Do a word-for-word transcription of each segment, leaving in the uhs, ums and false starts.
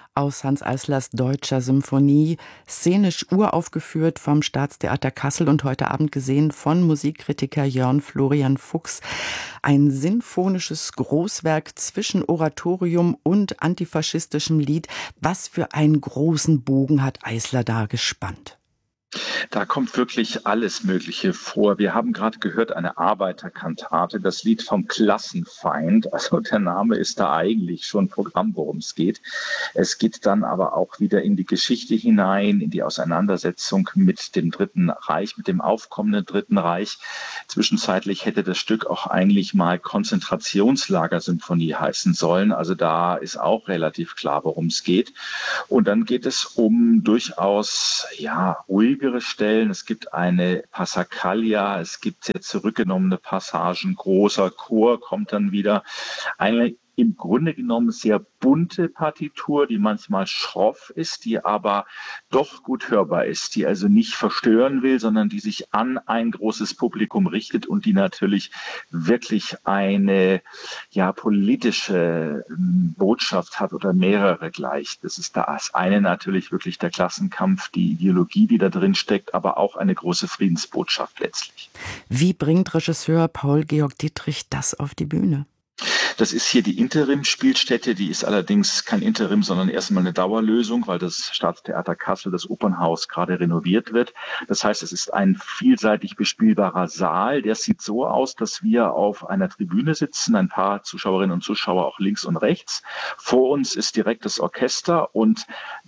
aus Hanns Eislers Deutscher Symphonie, szenisch uraufgeführt vom Staatstheater Kassel und heute Abend gesehen von Musikkritiker Jörn Florian Fuchs. Ein sinfonisches Großwerk zwischen Oratorium und antifaschistischem Lied. Was für einen großen Bogen hat Eisler da gespannt? Da kommt wirklich alles Mögliche vor. Wir haben gerade gehört, eine Arbeiterkantate, das Lied vom Klassenfeind. Also der Name ist da eigentlich schon Programm, worum es geht. Es geht dann aber auch wieder in die Geschichte hinein, in die Auseinandersetzung mit dem Dritten Reich, mit dem aufkommenden Dritten Reich. Zwischenzeitlich hätte das Stück auch eigentlich mal Konzentrationslagersymphonie heißen sollen. Also da ist auch relativ klar, worum es geht. Und dann geht es um durchaus, ja, ruhigere Stellen. Es gibt eine Passacaglia, es gibt sehr zurückgenommene Passagen, großer Chor kommt dann wieder. Eine im Grunde genommen sehr bunte Partitur, die manchmal schroff ist, die aber doch gut hörbar ist, die also nicht verstören will, sondern die sich an ein großes Publikum richtet und die natürlich wirklich eine ja politische Botschaft hat oder mehrere gleich. Das ist das eine natürlich wirklich der Klassenkampf, die Ideologie, die da drin steckt, aber auch eine große Friedensbotschaft letztlich. Wie bringt Regisseur Paul-Georg Dietrich das auf die Bühne? Das ist hier die Interim-Spielstätte, die ist allerdings kein Interim, sondern erstmal eine Dauerlösung, weil das Staatstheater Kassel, das Opernhaus, gerade renoviert wird. Das heißt, es ist ein vielseitig bespielbarer Saal. Der sieht so aus, dass wir auf einer Tribüne sitzen, ein paar Zuschauerinnen und Zuschauer auch links und rechts. Vor uns ist direkt das Orchester und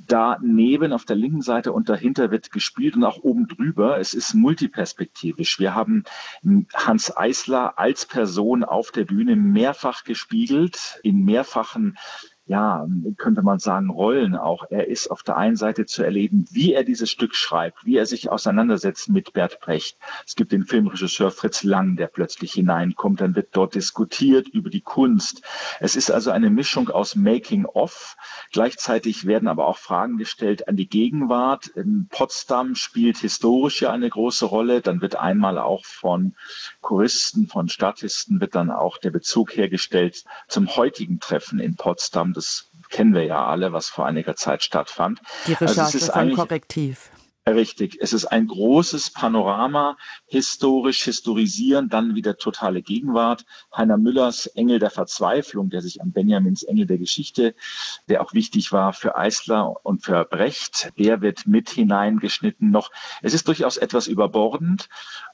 daneben auf der linken Seite und dahinter wird gespielt und auch oben drüber. Es ist multiperspektivisch. Wir haben Hanns Eisler als Person auf der Bühne mehrfach gespielt. Gespiegelt in mehrfachen, ja, könnte man sagen, Rollen auch. Er ist auf der einen Seite zu erleben, wie er dieses Stück schreibt, wie er sich auseinandersetzt mit Bert Brecht. Es gibt den Filmregisseur Fritz Lang, der plötzlich hineinkommt, dann wird dort diskutiert über die Kunst. Es ist also eine Mischung aus Making-of. Gleichzeitig werden aber auch Fragen gestellt an die Gegenwart. In Potsdam spielt historisch ja eine große Rolle. Dann wird einmal auch von Choristen, von Statisten wird dann auch der Bezug hergestellt zum heutigen Treffen in Potsdam. Das kennen wir ja alle, was vor einiger Zeit stattfand. Die Recherche also von Korrektiv. Richtig. Es ist ein großes Panorama, historisch, historisieren, dann wieder totale Gegenwart. Heiner Müllers Engel der Verzweiflung, der sich an Benjamins Engel der Geschichte, der auch wichtig war für Eisler und für Brecht, der wird mit hineingeschnitten noch. Es ist durchaus etwas überbordend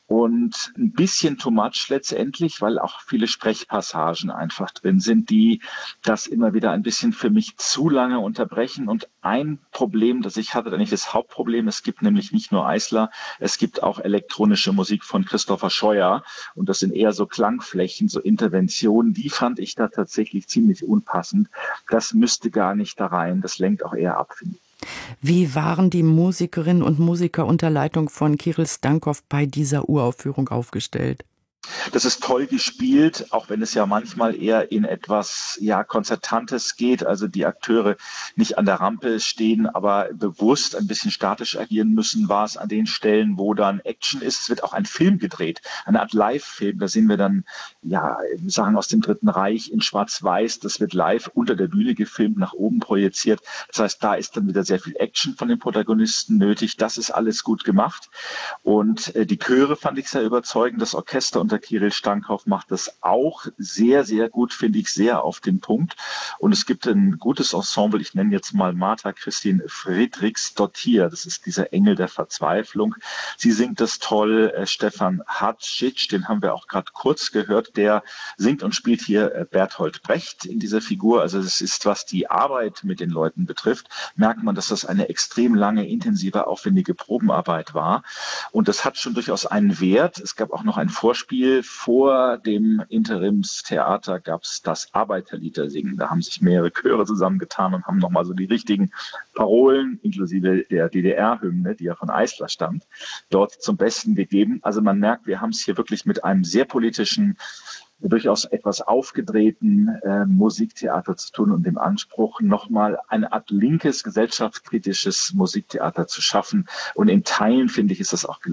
und ein bisschen too much letztendlich, weil auch viele Sprechpassagen einfach drin sind, die das immer wieder ein bisschen für mich zu lange unterbrechen. Und ein Problem, das ich hatte, nicht das Hauptproblem, es gibt nämlich nicht nur Eisler, es gibt auch elektronische Musik von Christopher Scheuer und das sind eher so Klangflächen, so Interventionen, die fand ich da tatsächlich ziemlich unpassend. Das müsste gar nicht da rein, das lenkt auch eher ab, finde ich. Wie waren die Musikerinnen und Musiker unter Leitung von Kirill Stankow bei dieser Uraufführung aufgestellt? Das ist toll gespielt, auch wenn es ja manchmal eher in etwas ja Konzertantes geht, also die Akteure nicht an der Rampe stehen, aber bewusst ein bisschen statisch agieren müssen, war es an den Stellen, wo dann Action ist. Es wird auch ein Film gedreht, eine Art Live-Film, da sehen wir dann ja Sachen aus dem Dritten Reich in Schwarz-Weiß, das wird live unter der Bühne gefilmt, nach oben projiziert. Das heißt, da ist dann wieder sehr viel Action von den Protagonisten nötig, das ist alles gut gemacht und äh, die Chöre fand ich sehr überzeugend, das Orchester unter Kirill Stankow macht das auch sehr, sehr gut, finde ich, sehr auf den Punkt. Und es gibt ein gutes Ensemble, ich nenne jetzt mal Martha Christine Friedrichsdottir, das ist dieser Engel der Verzweiflung. Sie singt das toll, äh, Stefan Hadzic, den haben wir auch gerade kurz gehört, der singt und spielt hier äh, Bertolt Brecht in dieser Figur. Also es ist, was die Arbeit mit den Leuten betrifft, merkt man, dass das eine extrem lange, intensive, aufwendige Probenarbeit war. Und das hat schon durchaus einen Wert. Es gab auch noch ein Vorspiel. Vor dem Interimstheater gab es das Arbeiterliedersingen. Da haben sich mehrere Chöre zusammengetan und haben nochmal so die richtigen Parolen, inklusive der D D R-Hymne, die ja von Eisler stammt, dort zum Besten gegeben. Also man merkt, wir haben es hier wirklich mit einem sehr politischen, durchaus etwas aufgedrehten äh, Musiktheater zu tun und dem Anspruch, nochmal eine Art linkes, gesellschaftskritisches Musiktheater zu schaffen. Und in Teilen, finde ich, ist das auch gelungen.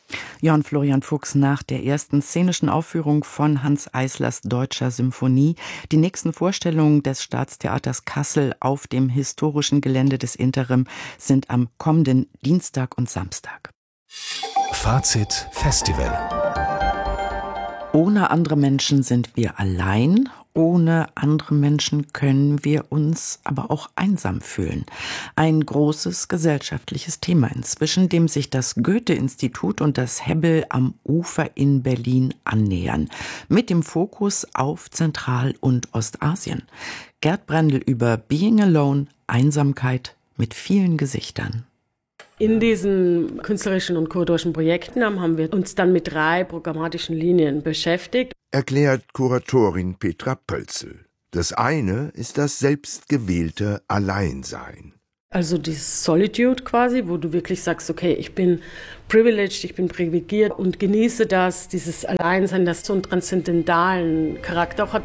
Jörn Florian Fuchs nach der ersten szenischen Aufführung von Hanns Eislers Deutscher Symphonie. Die nächsten Vorstellungen des Staatstheaters Kassel auf dem historischen Gelände des Interim sind am kommenden Dienstag und Samstag. Fazit Festival. Ohne andere Menschen sind wir allein. Ohne andere Menschen können wir uns aber auch einsam fühlen. Ein großes gesellschaftliches Thema inzwischen, dem sich das Goethe-Institut und das Hebbel am Ufer in Berlin annähern. Mit dem Fokus auf Zentral- und Ostasien. Gerd Brendel über Being Alone, Einsamkeit mit vielen Gesichtern. In diesen künstlerischen und kuratorischen Projekten haben wir uns dann mit drei programmatischen Linien beschäftigt. Erklärt Kuratorin Petra Pölzel. Das eine ist das selbstgewählte Alleinsein. Also die Solitude quasi, wo du wirklich sagst, okay, ich bin privileged, ich bin privilegiert und genieße das, dieses Alleinsein, das so einen transzendentalen Charakter auch hat.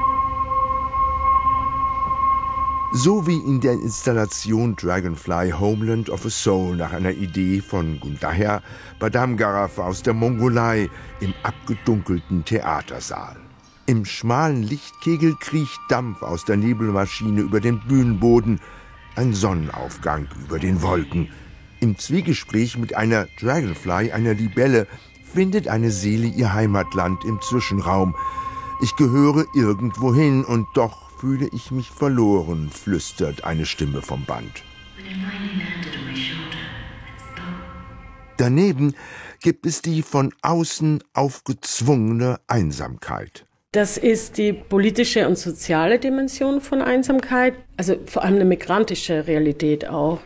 So wie in der Installation Dragonfly Homeland of a Soul nach einer Idee von Gundaher Badamgaraf aus der Mongolei im abgedunkelten Theatersaal. Im schmalen Lichtkegel kriecht Dampf aus der Nebelmaschine über den Bühnenboden, ein Sonnenaufgang über den Wolken. Im Zwiegespräch mit einer Dragonfly, einer Libelle, findet eine Seele ihr Heimatland im Zwischenraum. Ich gehöre irgendwohin und doch fühle ich mich verloren, flüstert eine Stimme vom Band. Daneben gibt es die von außen aufgezwungene Einsamkeit. Das ist die politische und soziale Dimension von Einsamkeit, also vor allem eine migrantische Realität auch.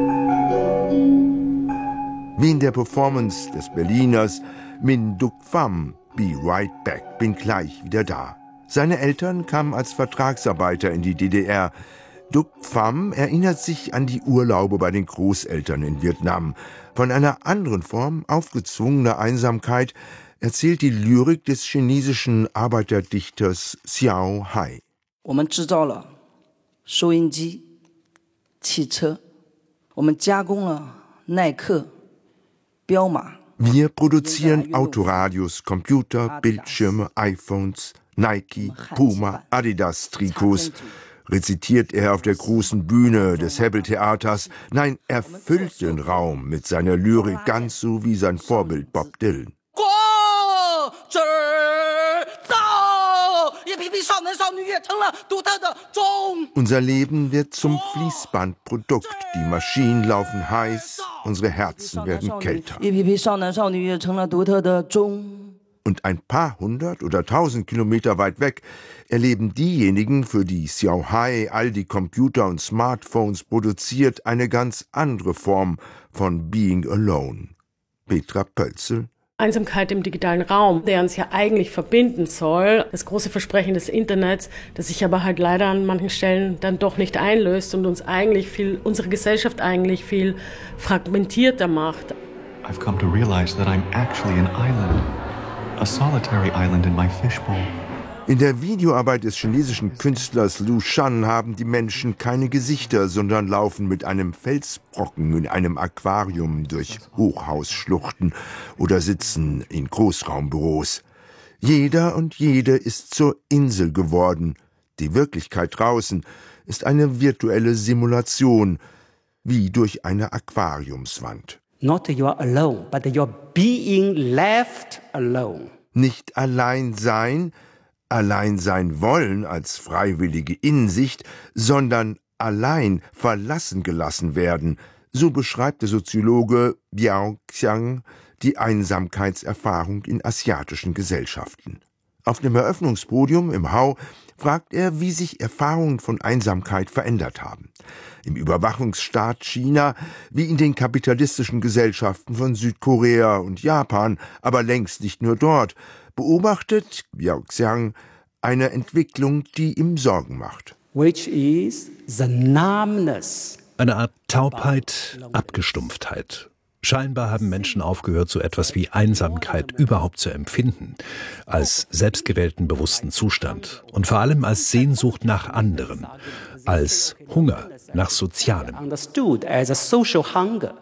Wie in der Performance des Berliners Min Duk Pham, Be Right Back, bin gleich wieder da. Seine Eltern kamen als Vertragsarbeiter in die D D R. Duk Pham erinnert sich an die Urlaube bei den Großeltern in Vietnam. Von einer anderen Form aufgezwungener Einsamkeit erzählt die Lyrik des chinesischen Arbeiterdichters Xiao Hai. Wir produzieren Autoradios, Computer, Bildschirme, iPhones, Nike, Puma, Adidas-Trikots, rezitiert er auf der großen Bühne des Hebbel-Theaters. Nein, er füllt den Raum mit seiner Lyrik, ganz so wie sein Vorbild Bob Dylan. Unser Leben wird zum Fließbandprodukt. Die Maschinen laufen heiß, unsere Herzen werden kälter. Und ein paar hundert oder tausend Kilometer weit weg erleben diejenigen, für die Xiao Hai all die Computer und Smartphones produziert, eine ganz andere Form von Being Alone. Petra Pölzel. Einsamkeit im digitalen Raum, der uns ja eigentlich verbinden soll. Das große Versprechen des Internets, das sich aber halt leider an manchen Stellen dann doch nicht einlöst und uns eigentlich viel, unsere Gesellschaft eigentlich viel fragmentierter macht. I've come to realize that I'm actually an island. A solitary island in my fishbowl. In der Videoarbeit des chinesischen Künstlers Lu Shan haben die Menschen keine Gesichter, sondern laufen mit einem Felsbrocken in einem Aquarium durch Hochhausschluchten oder sitzen in Großraumbüros. Jeder und jede ist zur Insel geworden. Die Wirklichkeit draußen ist eine virtuelle Simulation, wie durch eine Aquariumswand. Not you're alone, but you're being left alone. Nicht allein sein, allein sein wollen als freiwillige Insicht, sondern allein verlassen gelassen werden. So beschreibt der Soziologe Biao Xiang die Einsamkeitserfahrung in asiatischen Gesellschaften. Auf dem Eröffnungspodium im Hau fragt er, wie sich Erfahrungen von Einsamkeit verändert haben. Im Überwachungsstaat China, wie in den kapitalistischen Gesellschaften von Südkorea und Japan, aber längst nicht nur dort, beobachtet Biao Xiang eine Entwicklung, die ihm Sorgen macht. Which is the numbness. Eine Art Taubheit, Abgestumpftheit. Scheinbar haben Menschen aufgehört, so etwas wie Einsamkeit überhaupt zu empfinden, als selbstgewählten bewussten Zustand und vor allem als Sehnsucht nach anderen, als Hunger nach Sozialem.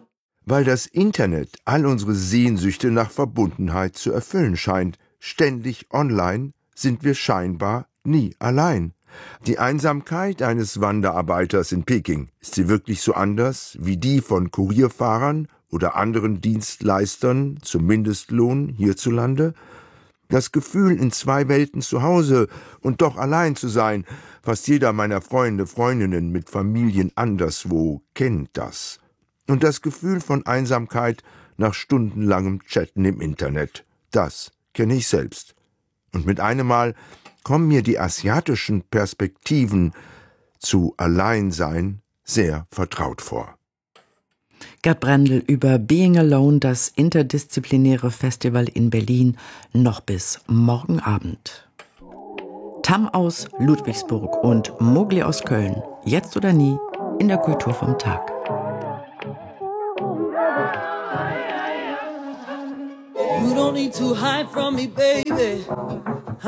Weil das Internet all unsere Sehnsüchte nach Verbundenheit zu erfüllen scheint. Ständig online sind wir scheinbar nie allein. Die Einsamkeit eines Wanderarbeiters in Peking, ist sie wirklich so anders wie die von Kurierfahrern oder anderen Dienstleistern zum Mindestlohn hierzulande? Das Gefühl, in zwei Welten zu Hause und doch allein zu sein, fast jeder meiner Freunde, Freundinnen mit Familien anderswo kennt das. Und das Gefühl von Einsamkeit nach stundenlangem Chatten im Internet, das kenne ich selbst. Und mit einem Mal kommen mir die asiatischen Perspektiven zu Alleinsein sehr vertraut vor. Gerd Brendel über Being Alone, das interdisziplinäre Festival in Berlin, noch bis morgen Abend. Tam aus Ludwigsburg und Mowgli aus Köln, jetzt oder nie, in der Kultur vom Tag. You don't need to hide from me, baby.